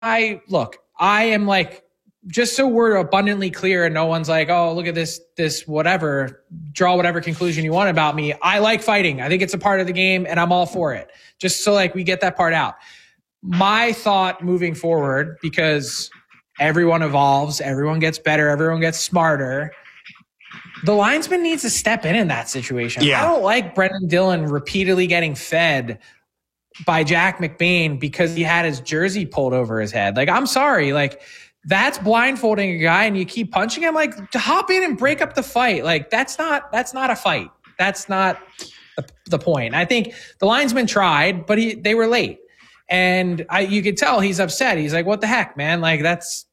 I am like, just so we're abundantly clear and no one's like, oh, look at this, whatever, draw whatever conclusion you want about me. I like fighting. I think it's a part of the game and I'm all for it. Just so like we get that part out. My thought moving forward, because everyone evolves, everyone gets better, everyone gets smarter. The linesman needs to step in that situation. Yeah. I don't like Brendan Dillon repeatedly getting fed by Jack McBain because he had his jersey pulled over his head. Like, I'm sorry. Like, that's blindfolding a guy and you keep punching him. Like, to hop in and break up the fight. Like, that's not a fight. That's not the point. I think the linesman tried, but they were late. And you could tell he's upset. He's like, what the heck, man? Like,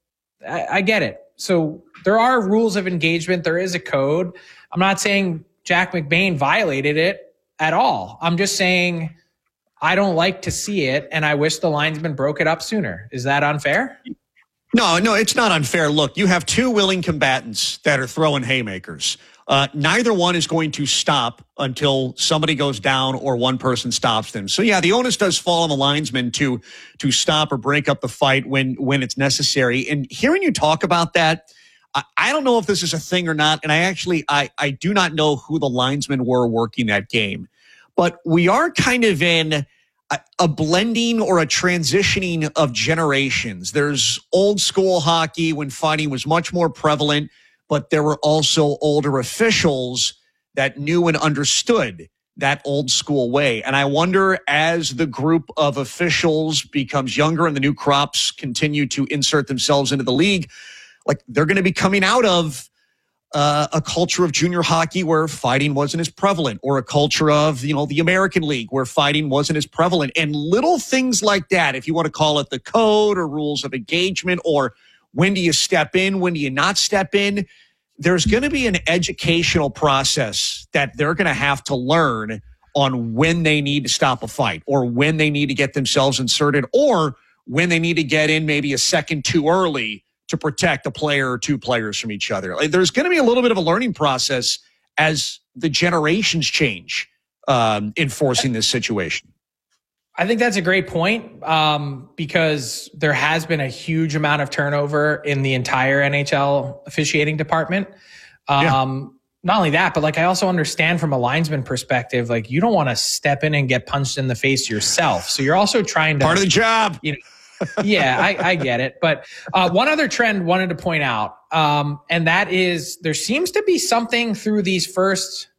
I get it. So there are rules of engagement. There is a code. I'm not saying Jack McBain violated it at all. I'm just saying I don't like to see it, and I wish the linesman broke it up sooner. Is that unfair? No, it's not unfair. Look, you have two willing combatants that are throwing haymakers. Neither one is going to stop until somebody goes down or one person stops them. So, yeah, the onus does fall on the linesman to stop or break up the fight when it's necessary. And hearing you talk about that, I don't know if this is a thing or not. And I do not know who the linesmen were working that game. But we are kind of in a blending or a transitioning of generations. There's old school hockey when fighting was much more prevalent, but there were also older officials that knew and understood that old school way. And I wonder, as the group of officials becomes younger and the new crops continue to insert themselves into the league, like they're going to be coming out of a culture of junior hockey where fighting wasn't as prevalent, or a culture of, the American League where fighting wasn't as prevalent. And little things like that, if you want to call it the code or rules of engagement, or when do you step in, when do you not step in, there's going to be an educational process that they're going to have to learn on when they need to stop a fight, or when they need to get themselves inserted, or when they need to get in maybe a second too early to protect a player or two players from each other. Like, there's going to be a little bit of a learning process as the generations change enforcing this situation. I think that's a great point, because there has been a huge amount of turnover in the entire NHL officiating department. Not only that, but like, I also understand from a linesman perspective, like, you don't want to step in and get punched in the face yourself. So you're also trying to— part of the job. Yeah, I get it. But one other trend wanted to point out, and that is there seems to be something through these first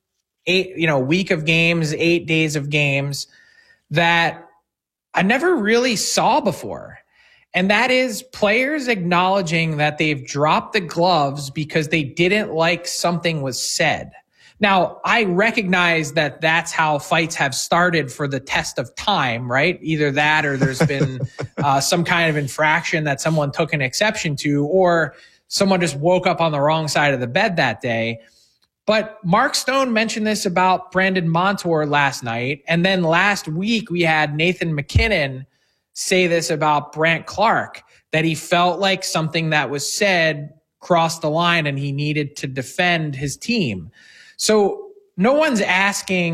week of games, 8 days of games, that I never really saw before. And that is players acknowledging that they've dropped the gloves because they didn't like something was said. Now, I recognize that that's how fights have started for the test of time, right? Either that, or there's been some kind of infraction that someone took an exception to, or someone just woke up on the wrong side of the bed that day. But Mark Stone mentioned this about Brandon Montour last night. And then last week, we had Nathan MacKinnon say this about Brandt Clarke, that he felt like something that was said crossed the line and he needed to defend his team. So no one's asking